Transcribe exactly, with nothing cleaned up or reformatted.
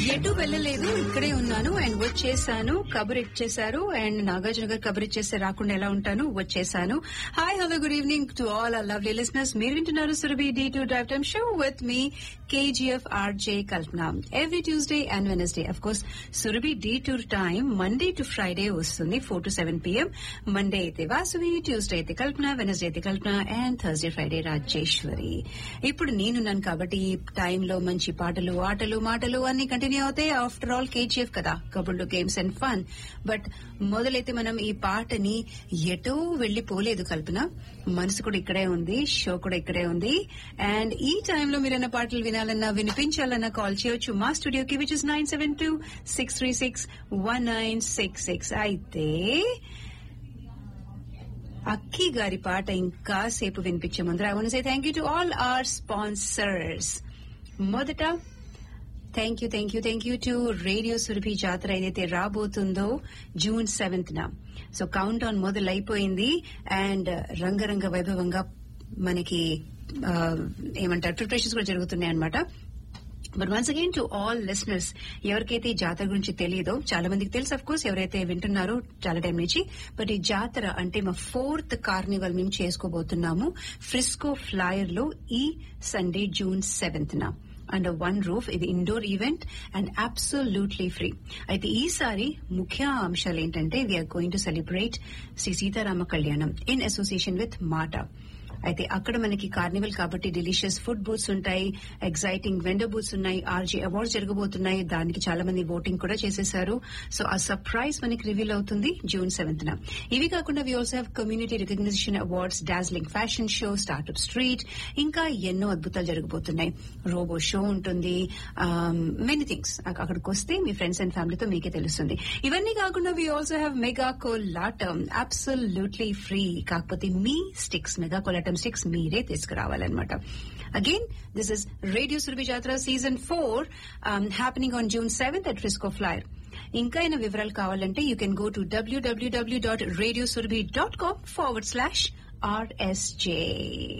ఎటు వెళ్ళలేదు, ఇక్కడే ఉన్నాను అండ్ వచ్చేసాను. కబుర్ ఇచ్చేశారు అండ్ నాగార్జున గారు కబుర్ ఇచ్చేస్తే రాకుండా ఎలా ఉంటాను, వచ్చేసాను. Hi hello good evening to all are lovely listeners. మీరు వింటున్నారు Surabhi D two drive time show with me KGF RJ Kalpana. Every Tuesday and Wednesday of course Surabhi D tour time Monday to Friday వస్తుంది four to seven PM. Monday అయితే వాసువి, Tuesday అయితే కల్పన, Wednesday అయితే కల్పన and Thursday Friday Rajeshwari. ఇప్పుడు నేనున్నాను కాబట్టి ఈ టైంలో మంచి పాటలు, ఆటలు, మాటలు అన్ని కంటిన్యూ అవుతాయి. ఆఫ్టర్ ఆల్ కేజీఎఫ్ కదా, కబుర్లు, గేమ్స్ అండ్ ఫన్. బట్ మొదలైతే మనం ఈ పాటని ఎటో వెళ్లిపోలేదు కల్పన, మనసు కూడా ఇక్కడే ఉంది, షో కూడా ఇక్కడే ఉంది. అండ్ ఈ టైంలో మీరైనా పాటలు వినాలన్నా వినిపించాలన్నా కాల్ చేయొచ్చు మా స్టూడియోకి, which is nine seven two six three six one nine six six. అయితే అక్కి గారి పాట ఇంకా సేపు వినిపించే ముందర I want say thank you to all our sponsors. మొదట thank you thank you thank you to radio Surabhi జాతర ఏదైతే రాబోతుందో జూన్ సెవెంత్ న. సో కౌంట్ డౌన్ మొదలైపోయింది అండ్ రంగరంగ వైభవంగా మనకి ఏమంటారు ప్రిపరేషన్స్ కూడా జరుగుతున్నాయి అనమాట. But once again to all listeners, ఎవరికైతే ఈ జాతర గురించి తెలియదో, చాలా మందికి తెలుసు అఫ్ కోర్స్ ఎవరైతే వింటున్నారో చాలా టైం నుంచి. బట్ ఈ జాతర అంటే మా ఫోర్త్ కార్నివల్ మేము చేసుకోబోతున్నాము ఫ్రిస్కో ఫ్లైయర్ లో ఈ సండే జూన్ సెవెంత్ న అండర్ వన్ రూఫ్. ఇది indoor event and absolutely free. అయితే ఈసారి ముఖ్య అంశాలు ఏంటంటే we are going to celebrate Shri Sitarama కళ్యాణం ఇన్ అసోసియేషన్ విత్ మాటా. అయితే అక్కడ మనకి కార్నివల్ కాబట్టి డెలిషియస్ ఫుడ్ బూత్స్ ఉంటాయి, ఎగ్జైటింగ్ వెండర్ బూత్స్ ఉన్నాయి, ఆర్జీ అవార్డ్స్ జరగబోతున్నాయి. దానికి చాలా మంది ఓటింగ్ కూడా చేసేశారు. సో ఆ సర్ప్రైజ్ మనకి రివీల్ అవుతుంది జూన్ సెవెంత్ న. ఇవి కాకుండా we also have community recognition awards, dazzling fashion show, startup street, ఇంకా ఎన్నో అద్భుతాలు జరగబోతున్నాయి. రోబో షో ఉంటుంది, మెనీ థింగ్స్. అక్కడికి వస్తే మీ ఫ్రెండ్స్ అండ్ ఫ్యామిలీతో మీకే తెలుస్తుంది. ఇవన్నీ కాకుండా we also have mega Kolatam absolutely free. కాకపోతే మీ స్టిక్స్ మెగా కోలాటం స్టిక్స్ మీరే తీసుకురావాలన్నమాట. Again this is radio Surabhi జాతర season four happening on June seventh at Frisco FLAIR. ఇంకా అయినా వివరాలు కావాలంటే you can go to WWW dot radio Surabhi dot com forward slash RSJ.